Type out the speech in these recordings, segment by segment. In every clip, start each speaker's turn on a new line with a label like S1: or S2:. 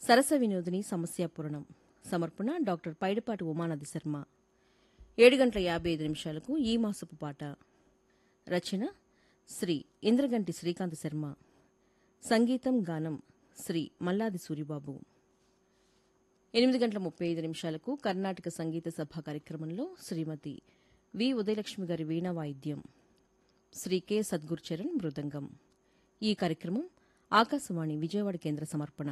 S1: సరస వినోదిని సమస్యాపూరణం. సమర్పణ డాక్టర్ పైడిపాటి ఉమానాథి శర్మ. 7:55 ఈ మాసపు పాట. రచన శ్రీ ఇంద్రగంటి శ్రీకాంత శర్మ. సంగీతం గానం శ్రీ మల్లాది సూరిబాబు. 8:35 కర్ణాటక సంగీత సభ కార్యక్రమంలో శ్రీమతి వి ఉదయలక్ష్మి గారి వీణా వాయిద్యం, శ్రీ కె సద్గురుచరణ్ మృదంగం. ఈ కార్యక్రమం ఆకాశవాణి విజయవాడ కేంద్ర సమర్పణ.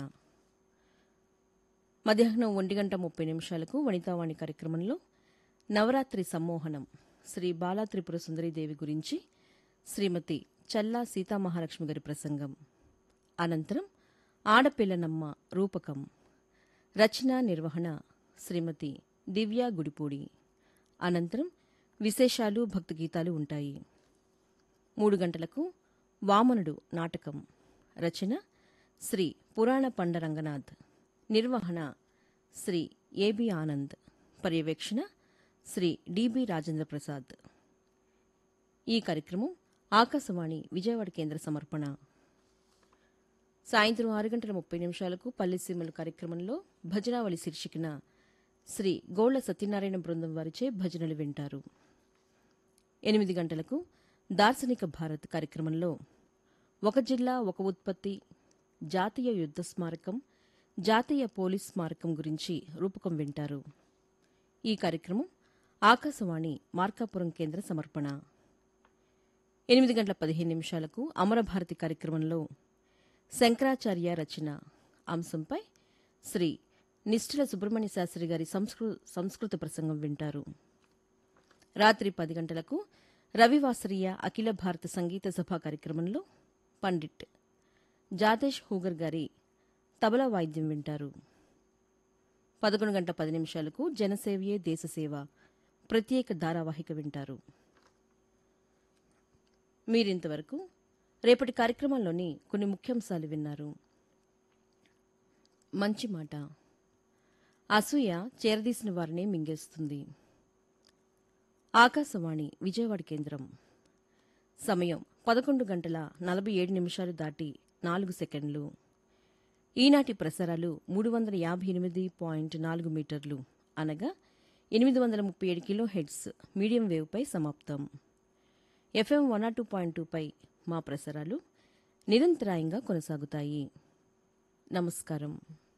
S1: మధ్యాహ్నం 1:30 వనితావాణి కార్యక్రమంలో నవరాత్రి సమ్మోహనం శ్రీ బాలా త్రిపుర సుందరీదేవి గురించి శ్రీమతి చల్లా సీతామహాలక్ష్మి గారి ప్రసంగం. అనంతరం ఆడపిల్లనమ్మ రూపకం. రచన నిర్వహణ శ్రీమతి దివ్యా గుడిపూడి. అనంతరం విశేషాలు భక్తి గీతాలు ఉంటాయి. 3 గంటలకు వామనుడు నాటకం. రచన శ్రీ పురాణ పండ రంగనాథ్. నిర్వహణ శ్రీ ఏబి ఆనంద్. పర్యవేక్షణ శ్రీ డిబి రాజేంద్ర ప్రసాద్. ఈ కార్యక్రమం ఆకాశవాణి విజయవాడ కేంద్ర సమర్పణ. సాయంత్రం 6:30 పల్లెసీమల కార్యక్రమంలో భజనావళి శీర్షికన శ్రీ గోళ్ల సత్యనారాయణ బృందం వారిచే భజనలు వింటారు. 8 గంటలకు దార్శనిక భారత్ కార్యక్రమంలో ఒక జిల్లా ఒక ఉత్పత్తి, జాతీయ యుద్ధ స్మారకం, జాతీయ పోలీస్ స్మారకం గురించి రూపకం వింటారు. ఈ కార్యక్రమం ఆకాశవాణి మార్కాపురం కేంద్ర సమర్పణ. 8:15 అమరభారతి కార్యక్రమంలో శంకరాచార్య రచన అంశంపై శ్రీ నిష్ఠల సుబ్రహ్మణ్య శాస్త్రి గారి సంస్కృత ప్రసంగం వింటారు. రాత్రి 10 గంటలకు రవివాసరీయ అఖిల భారత సంగీత సభ కార్యక్రమంలో పండిట్ జాదేష్ హూగర్ గారి తబలా వాయిద్యం వింటారు. 11:10 జనసేవయే దేశసేవ ప్రత్యేక ధారావాహిక వింటారు. మీరింతవరకు రేపటి కార్యక్రమంలోని కొన్ని ముఖ్యాంశాలు విన్నారు. మంచి మాట. అసూయ చేరదీసిన వారినే మింగేస్తుంది. ఆకాశవాణి విజయవాడ కేంద్రం. సమయం 11:47 దాటి 4 సెకండ్లు. ఈనాటి ప్రసారాలు 358.4 మీటర్లు అనగా 837 కిలోహెర్ట్జ్ మీడియం వేవ్పై సమాప్తం. FM 102.2పై మా ప్రసారాలు నిరంతరాయంగా కొనసాగుతాయి. నమస్కారం.